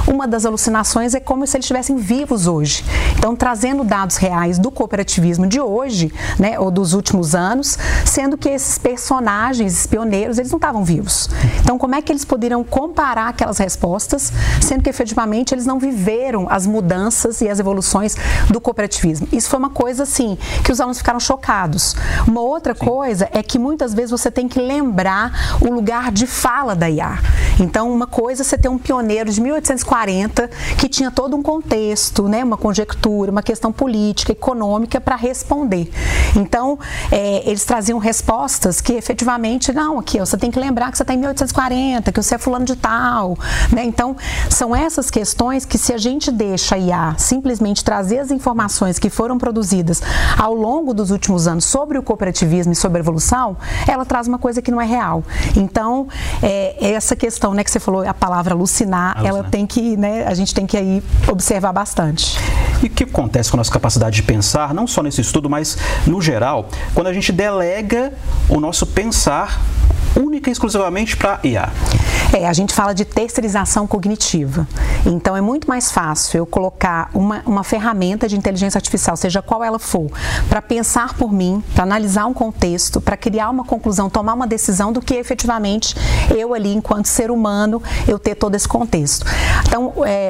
uma das alucinações é como se eles estivessem vivos hoje. Então, trazendo dados reais do cooperativismo de hoje, né, ou dos últimos anos, sendo que esses personagens, esses pioneiros, eles não estavam vivos. Então, como é que eles poderiam comparar aquelas respostas, sendo que efetivamente eles não viveram as mudanças e as evoluções do cooperativismo? Isso foi uma coisa, assim, que os alunos ficaram chocados. Uma outra coisa é que muitas vezes você tem que lembrar o lugar de fala da IA. Então, uma coisa é você ter um pioneiro de 1840 que tinha todo um contexto, né, uma conjectura, uma questão política, econômica para responder. Então, eles traziam respostas que efetivamente, não, aqui, você tem que lembrar que você está em 1840, que você é fulano de tal, né? Então, são essas questões que, se a gente deixa a IA simplesmente trazer as informações que foram produzidas ao longo dos últimos anos sobre o cooperativismo e sobre a evolução, ela traz uma coisa que não é real. Então, essa questão, né, que você falou, a palavra alucinar, ela tem que, né, a gente tem que aí observar bastante. E o que acontece com a nossa capacidade de pensar, não só nesse estudo, mas no geral, quando a gente delega o nosso pensar única e exclusivamente para IA? A gente fala de terceirização cognitiva. Então, é muito mais fácil eu colocar uma ferramenta de inteligência artificial, seja qual ela for, para pensar por mim, para analisar um contexto, para criar uma conclusão, tomar uma decisão, do que efetivamente eu ali, enquanto ser humano, eu ter todo esse contexto. Então,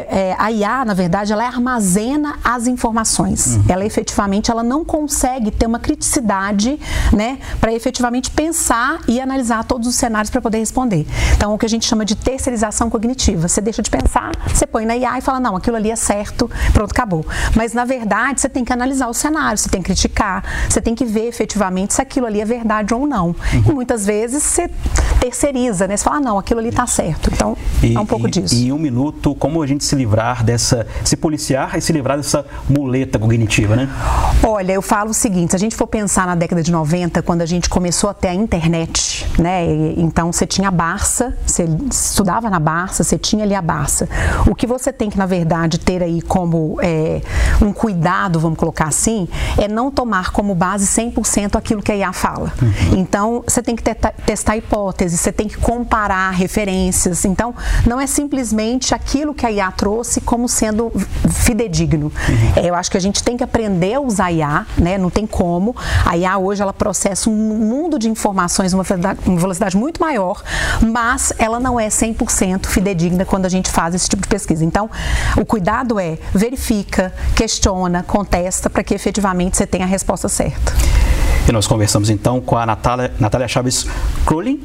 a IA, na verdade, ela armazena as informações. Ela efetivamente, ela não consegue ter uma criticidade, né, para efetivamente pensar e analisar todos os cenários para poder responder. Então, o que a gente chama de terceirização cognitiva. Você deixa de pensar, você põe na IA e fala, não, aquilo ali é certo, pronto, acabou. Mas, na verdade, você tem que analisar o cenário, você tem que criticar, você tem que ver efetivamente se aquilo ali é verdade ou não. E muitas vezes você terceiriza, né? Você fala, não, aquilo ali está certo. Então, é um pouco disso. E em um minuto, como a gente se livrar se policiar e se livrar dessa muleta cognitiva, né? Olha, eu falo o seguinte, se a gente for pensar na década de 90, quando a gente começou a ter a internet, né? Então, você tinha a Barça, você estudava na Barça, você tinha ali a Barça. O que você tem que, na verdade, ter aí como um cuidado, vamos colocar assim, é não tomar como base 100% aquilo que a IA fala. Então, você tem que testar hipóteses, você tem que comparar referências. Então, não é simplesmente aquilo que a IA trouxe como sendo fidedigno. Eu acho que a gente tem que aprender a usar a IA, né? Não tem como. A IA hoje, ela processa um mundo de informações, uma velocidade muito maior, mas ela não é 100% fidedigna quando a gente faz esse tipo de pesquisa. Então, o cuidado é verifica, questiona, contesta, para que efetivamente você tenha a resposta certa. E nós conversamos então com a Natália Chaves Crowley,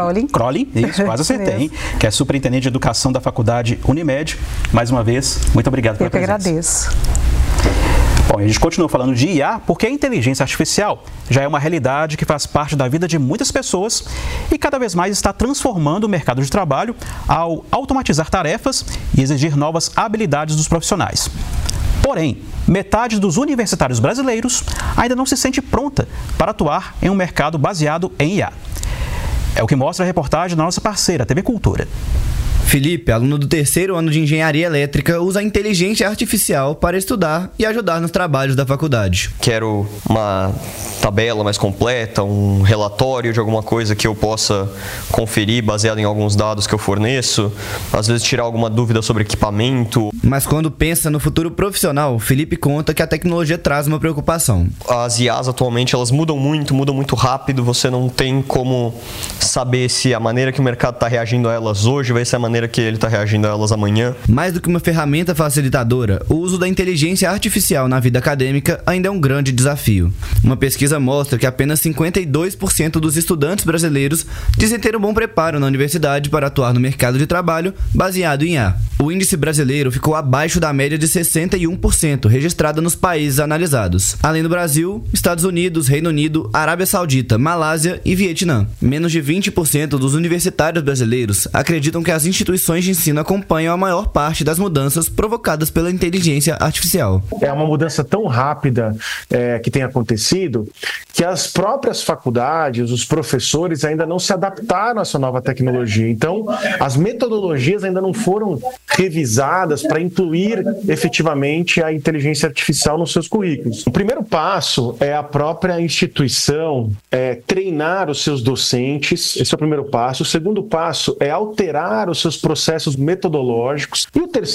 isso, quase acertei, hein? Que é superintendente de educação da Faculdade Unimed. Mais uma vez, muito obrigado pela presença. Eu que agradeço. Bom, a gente continua falando de IA porque a inteligência artificial já é uma realidade que faz parte da vida de muitas pessoas e cada vez mais está transformando o mercado de trabalho ao automatizar tarefas e exigir novas habilidades dos profissionais. Porém, metade dos universitários brasileiros ainda não se sente pronta para atuar em um mercado baseado em IA. É o que mostra a reportagem da nossa parceira, TV Cultura. Felipe, aluno do 3º ano de Engenharia Elétrica, usa a inteligência artificial para estudar e ajudar nos trabalhos da faculdade. Quero uma tabela mais completa, um relatório de alguma coisa que eu possa conferir baseado em alguns dados que eu forneço, às vezes tirar alguma dúvida sobre equipamento. Mas quando pensa no futuro profissional, Felipe conta que a tecnologia traz uma preocupação. As IAs atualmente elas mudam muito rápido, você não tem como saber se a maneira que o mercado está reagindo a elas hoje vai ser a maneira que ele está reagindo a elas amanhã. Mais do que uma ferramenta facilitadora, o uso da inteligência artificial na vida acadêmica ainda é um grande desafio. Uma pesquisa mostra que apenas 52% dos estudantes brasileiros dizem ter um bom preparo na universidade para atuar no mercado de trabalho baseado em IA. O índice brasileiro ficou abaixo da média de 61% registrada nos países analisados. Além do Brasil, Estados Unidos, Reino Unido, Arábia Saudita, Malásia e Vietnã. Menos de 20% dos universitários brasileiros acreditam que as instituições de ensino acompanham a maior parte das mudanças provocadas pela inteligência artificial. É uma mudança tão rápida que tem acontecido que as próprias faculdades, os professores ainda não se adaptaram a essa nova tecnologia. Então, as metodologias ainda não foram revisadas para incluir efetivamente a inteligência artificial nos seus currículos. O primeiro passo é a própria instituição treinar os seus docentes, esse é o primeiro passo. O segundo passo é alterar os seus processos metodológicos. E o terceiro